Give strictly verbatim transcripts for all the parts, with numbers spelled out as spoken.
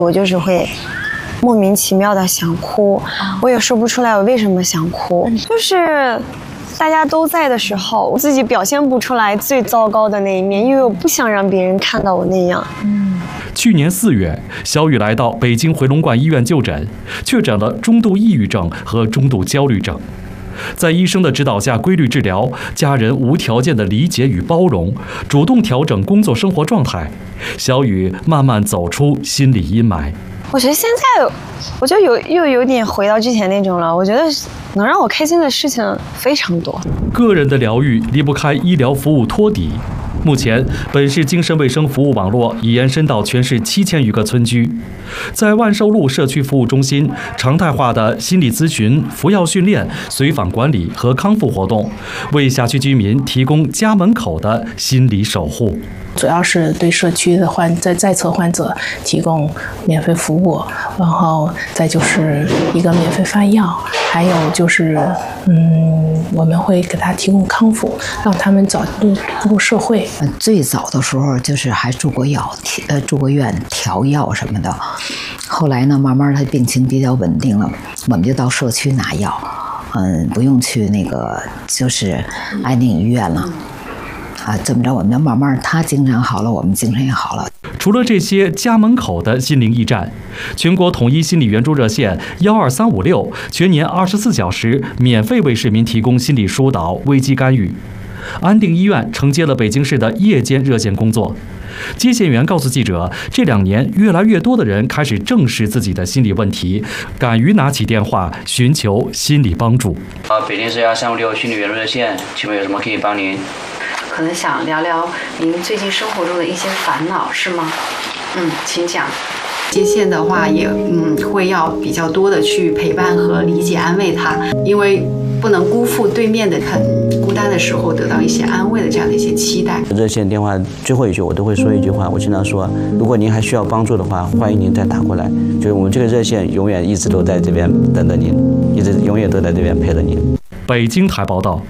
我就是会莫名其妙的想哭，我也说不出来我为什么想哭，就是大家都在的时候，我自己表现不出来最糟糕的那一面，因为我不想让别人看到我那样。 嗯，去年四月，小雨来到北京回龙观医院就诊，确诊了中度抑郁症和中度焦虑症。在医生的指导下规律治疗，家人无条件的理解与包容，主动调整工作生活状态，小雨慢慢走出心理阴霾。 我觉得现在，我就有又有点回到之前那种了。我觉得能让我开心的事情非常多。 个人的疗愈离不开医疗服务托底。目前，本市精神卫生服务网络已延伸到全市七千余个村居。在万寿路社区服务中心，常态化的心理咨询、服药训练、随访管理和康复活动，为辖区居民提供家门口的心理守护。 主要是对社区的患在在册患者提供免费服务，然后再就是一个免费发药，还有就是嗯，我们会给他提供康复，让他们早步入社会。 最早的时候就是还住过药，呃，住过院调药什么的。后来呢，慢慢他病情比较稳定了，我们就到社区拿药，嗯，不用去那个就是安定医院了。啊，这么着，我们就慢慢，他精神好了，我们精神也好了。 除了这些家门口的心灵驿站，全国统一心理援助热线幺二三五六全年二十四小时免费为市民提供心理疏导、危机干预。安定医院承接了北京市的夜间热线工作。接线员告诉记者，这两年越来越多的人开始正视自己的心理问题，敢于拿起电话寻求心理帮助。 啊，北京市幺三五六心理援助热线，请问有什么可以帮您？ 可能想聊聊您最近生活中的一些烦恼，是吗？嗯，请讲。 接线的话也嗯会要比较多的去陪伴和理解安慰他，因为不能辜负对面的很孤单的时候得到一些安慰的这样的一些期待。 热线电话最后一句我都会说一句话，我经常说，如果您还需要帮助的话，欢迎您再打过来，就是我们这个热线永远一直都在这边等着您，一直永远都在这边陪着您。 北京台报道。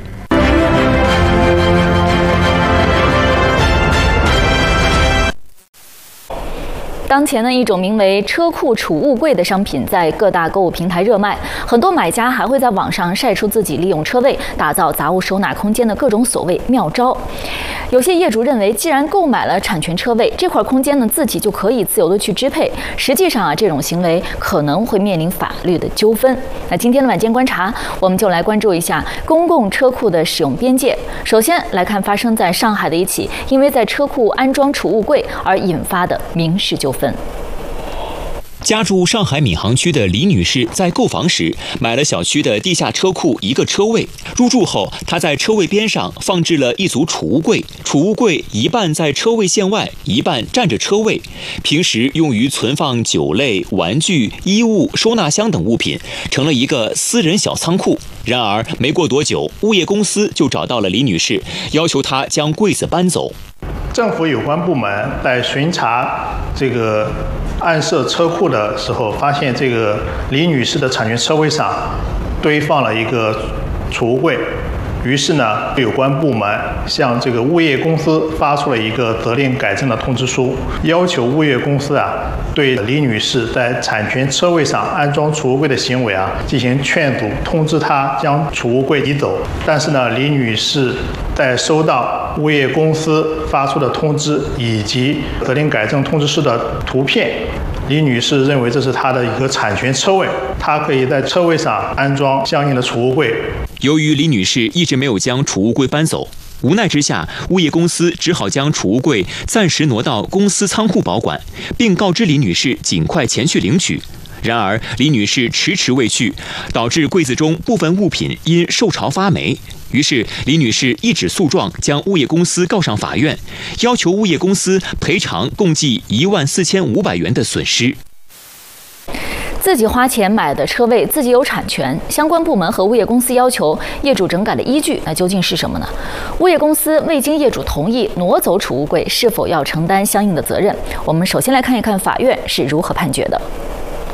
当前呢，一种名为车库储物柜的商品在各大购物平台热卖，很多买家还会在网上晒出自己利用车位打造杂物收纳空间的各种所谓妙招。有些业主认为，既然购买了产权车位，这块空间呢自己就可以自由的去支配。实际上啊，这种行为可能会面临法律的纠纷。那今天的晚间观察，我们就来关注一下公共车库的使用边界。首先来看发生在上海的一起因为在车库安装储物柜而引发的民事纠纷。 家住上海闵行区的李女士在购房时买了小区的地下车库一个车位。入住后，她在车位边上放置了一组储物柜，储物柜一半在车位线外，一半占着车位，平时用于存放酒类、玩具、衣物、收纳箱等物品，成了一个私人小仓库。然而没过多久，物业公司就找到了李女士，要求她将柜子搬走。 政府有关部门在巡查这个暗设车库的时候，发现这个李女士的产权车位上堆放了一个储物柜，于是呢，有关部门向这个物业公司发出了一个责令改正的通知书，要求物业公司啊对李女士在产权车位上安装储物柜的行为啊进行劝阻，通知她将储物柜移走。但是呢，李女士在收到物业公司发出的通知以及责令改正通知书的图片，李女士认为这是她的一个产权车位，她可以在车位上安装相应的储物柜。 由于李女士一直没有将储物柜搬走，无奈之下，物业公司只好将储物柜暂时挪到公司仓库保管，并告知李女士尽快前去领取。然而，李女士迟迟未去，导致柜子中部分物品因受潮发霉。于是，李女士一纸诉状将物业公司告上法院，要求物业公司赔偿共计一万四千五百元的损失。 自己花钱买的车位，自己有产权，相关部门和物业公司要求业主整改的依据，那究竟是什么呢？物业公司未经业主同意挪走储物柜，是否要承担相应的责任？我们首先来看一看法院是如何判决的。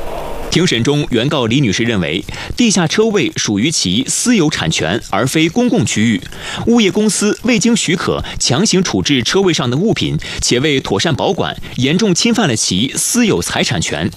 庭审中，原告李女士认为，地下车位属于其私有产权，而非公共区域。物业公司未经许可强行处置车位上的物品，且未妥善保管，严重侵犯了其私有财产权。